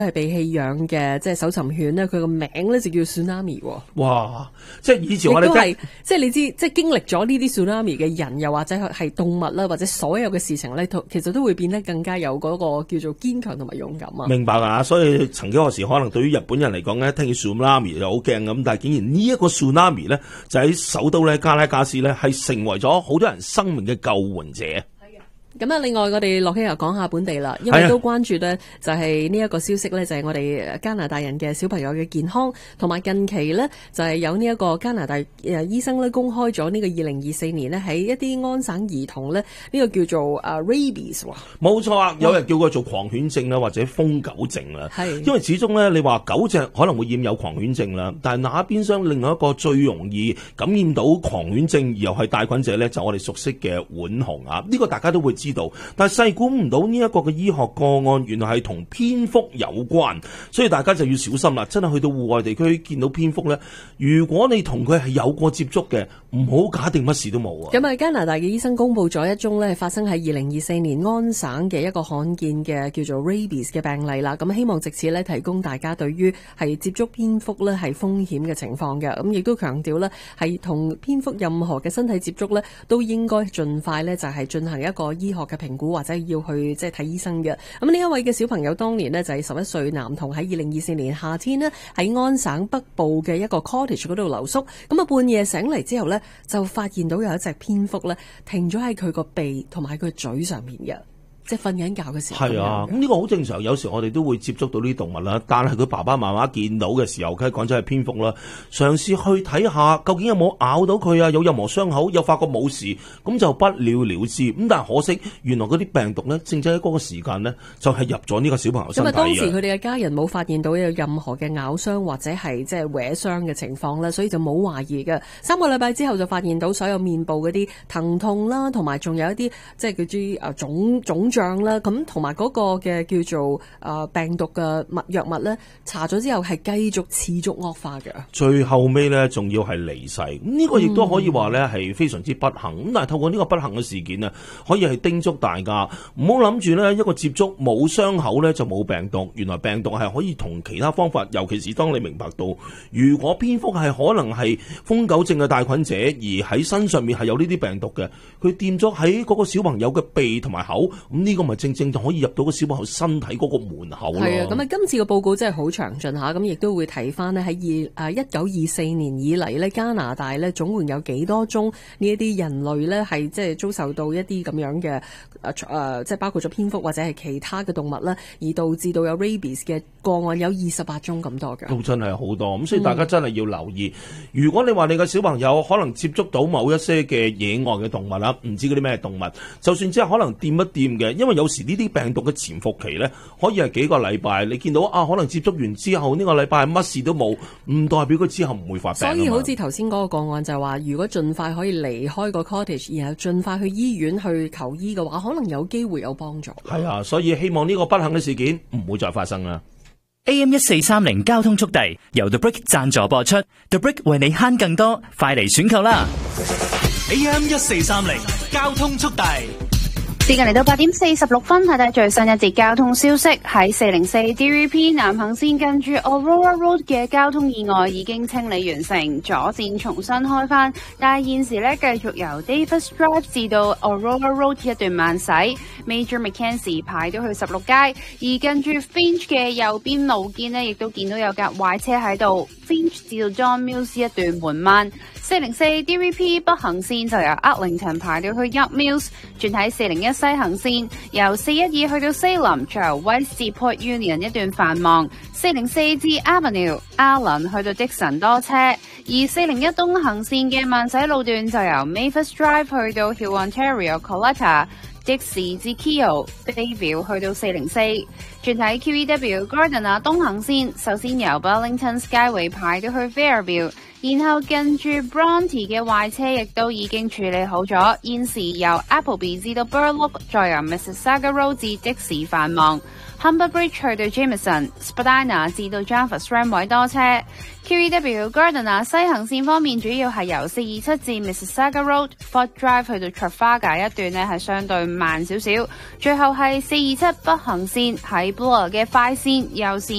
係被棄養嘅即係搜尋犬咧，佢個名咧就叫 Tsunami。 哇！即係以前我哋都係即係你知，即係經歷咗呢啲 Tsunami 嘅人，又或者係動物啦，或者所有嘅事情咧，其實都會變得更加有嗰個叫做堅強同埋勇敢啊！ 明白啊！所以曾經有時可能對於日本人嚟講咧，聽見 Tsunami 就好驚咁，但係竟然呢一個 Tsunami 咧，就喺首都咧加拉加斯咧，係成為咗好多人生命嘅救援者。 咁啊，另外我哋落起又講下本地啦，因為都關注咧，就係呢一個消息咧，就係我哋加拿大人嘅小朋友嘅健康，同埋近期咧就係有呢一個加拿大醫生咧公開咗呢個2024年咧喺一啲安省兒童咧呢個叫做rabies 喎。 冇錯啊，有人叫佢做狂犬症啦，或者瘋狗症啦。係，因為始終咧，你話狗隻可能會染有狂犬症啦，但係那邊廂另外一個最容易感染到狂犬症而又係帶菌者咧，就我哋熟悉嘅浣熊啊，呢個大家都會知道，但係細估唔到呢一個嘅醫學個案原來係同蝙蝠有關，所以大家就要小心啦。真係去到戶外地區見到蝙蝠咧，如果你同佢係有過接觸嘅，唔好假定乜事都冇啊。 咁啊，加拿大嘅醫生公布咗一宗咧發生喺2024年安省嘅一個罕見嘅叫做 rabies 嘅病例啦。咁希望藉此咧提供大家對於係接觸蝙蝠咧係風險嘅情況嘅。咁亦都強調咧係同蝙蝠任何嘅身體接觸咧都應該盡快咧就係進行一個醫學嘅評估或者要去即係睇醫生嘅。咁呢一位嘅小朋友當年呢，就係11歲男童，喺2024年夏天呢，喺安省北部嘅一個 cottage 嗰度留宿。咁啊半夜醒嚟之後呢，就發現到有一隻蝙蝠呢停咗喺佢個鼻同埋佢嘴上面嘅。即係瞓緊覺嘅時候。 係啊，咁呢個好正常。有時我哋都會接觸到呢啲動物啦，但係佢爸爸媽媽見到嘅時候，梗係講真係蝙蝠啦。嘗試去睇下究竟有冇咬到佢啊，有任何傷口，又發覺冇事，咁就不了了之。咁但係可惜，原來嗰啲病毒咧，正正喺嗰個時間咧，就係入咗呢個小朋友身體嘅。咁啊，當時佢哋嘅家人冇發現到有任何嘅咬傷或者係即係搲傷嘅情況啦，所以就冇懷疑嘅。3個禮拜之後就發現到所有面部嗰啲疼痛啦，同埋仲有一啲即係叫啲腫脹啦，咁同埋嗰個嘅叫做病毒嘅藥物咧，查咗之後係繼續持續惡化嘅。最後尾咧，仲要係離世。咁呢個亦都可以話咧係非常之不幸。咁但係透過呢個不幸嘅事件啊，可以係叮囑大家唔好諗住咧一個接觸冇傷口咧就冇病毒。原來病毒係可以同其他方法，尤其是當你明白到，如果蝙蝠係可能係瘋狗症嘅帶菌者，而喺身上面係有呢啲病毒嘅，佢掂咗喺嗰個小朋友嘅鼻同埋口，咁呢個咪正正就可以入到個小朋友身體嗰個門口咯。係啊，咁啊，今次嘅報告真係好詳盡嚇，咁亦都會睇翻呢喺1924年以嚟呢，加拿大呢總共有幾多宗呢一啲人類呢係即係遭受到一啲咁樣嘅即係包括咗蝙蝠或者係其他嘅動物啦，而導致到有 rabies 嘅個案有28宗咁多嘅。都真係好多，咁所以大家真係要留意。如果你話你嘅小朋友可能接觸到某一些嘅野外嘅動物啦，唔知嗰啲咩動物，就算只係可能掂一掂嘅，因為有時呢啲病毒嘅潛伏期咧，可以係幾個禮拜。你見到可能接觸完之後呢個禮拜乜事都冇，唔代表佢之後唔會發病。所以好似頭先嗰個個案就係話，如果盡快可以離開個 cottage，然後盡快去醫院去求醫嘅話，可能有機會有幫助。係啊，所以希望呢個不幸嘅事件唔會再發生啦。 AM1430 交通速遞由 The Brick 贊助播出 ，The Brick 為你慳更多，快嚟選購啦！ AM1430 交通速遞。 時間嚟到8點46分，睇睇最新一節交通消息。喺404 DVP 南行線近住 Aurora Road 嘅交通意外已經清理完成，左線重新開返，但係現時咧繼續由 Davis Drive 至到 Aurora Road 一段慢駛 ，Major Mackenzie 排到去16街，而近住 Finch 嘅右邊路肩呢，亦都見到有架壞車喺度 ，Finch 至到 John Mills 一段緩慢。404 DVP 北行線就由 Arlington 排到去 York Mills， 轉喺401西行線由412去到 Salem， 再由 West 至 Port Union 一段繁忙，404至 Avenue、Allen 去到 Dixon 多車，而401東行線嘅慢駛路段就由 Mavis Drive 去到 Hill Ontario Coletta， Dixie 至 Keele、Bayview 去到404，轉喺 QEW Gardiner 東行線，首先由 Burlington Skyway 排到去 Fairview。然後近住 Bronte 嘅壞車亦都已經處理好咗，現時由 Appleby 至到 Burloak， 再由 Mississauga Road 至的士繁忙。 Humber Bridge 去到 Jameson、Spadina 至到 Jarvis Ram 位多車。QEW Gardiner 西行線方面，主要係由427至 Mississauga Road、Fort Drive 去到 Trafalgar 一段呢係相對慢少少。最後係427北行線喺 Bloor 嘅快線右線